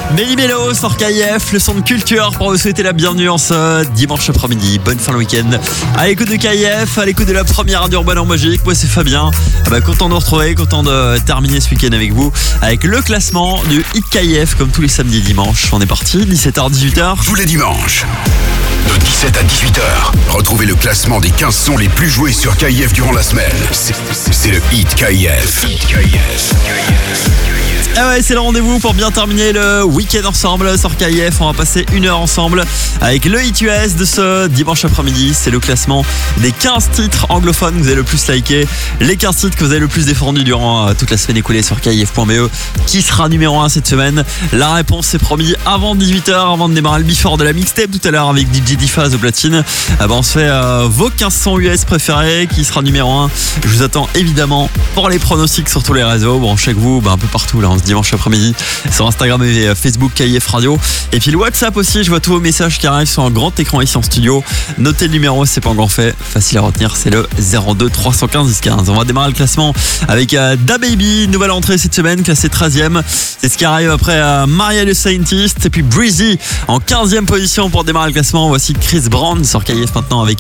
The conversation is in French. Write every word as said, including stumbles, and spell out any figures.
Méli-Mélo sur K I F, le son de culture pour vous souhaiter la bienvenue en ce dimanche après-midi. Bonne fin de week-end. À l'écoute de K I F, à l'écoute de la première radio urbaine en magique. Moi c'est Fabien. Ah bah, content de vous retrouver, content de terminer ce week-end avec vous. Avec le classement du Hit K I F comme tous les samedis et dimanches. On est parti, dix-sept heures dix-huit heures. Tous les dimanches, de dix-sept à dix-huit heures, retrouvez le classement des quinze sons les plus joués sur K I F durant la semaine. C'est, c'est le Hit K I F. Hit K I F. Ah ouais, c'est le rendez-vous pour bien terminer le week-end ensemble sur K I F. On va passer une heure ensemble avec le Hit U S de ce dimanche après-midi. C'est le classement des quinze titres anglophones que vous avez le plus liké, les quinze titres que vous avez le plus défendus durant toute la semaine écoulée sur K I F point B E. Qui sera numéro un cette semaine? La réponse c'est promis avant dix-huit heures, avant de démarrer le before de la mixtape tout à l'heure avec D J Difaz au platine. Ah bah on se fait euh, vos quinze sons U S préférés. Qui sera numéro un? Je vous attends évidemment pour les pronostics sur tous les réseaux. Bon, chez vous, bah, un peu partout là, on se dimanche après-midi sur Instagram et Facebook K I F Radio, et puis le WhatsApp aussi. Je vois tous vos messages qui arrivent sur un grand écran ici en studio. Notez le numéro, c'est pas encore fait, facile à retenir, c'est le zéro deux trois un cinq dix quinze. On va démarrer le classement avec euh, DaBaby, nouvelle entrée cette semaine, classé treizième. C'est ce qui arrive après euh, Maria the Scientist et puis Breezy en quinzième position pour démarrer le classement. Voici Chris Brown sur K I F maintenant avec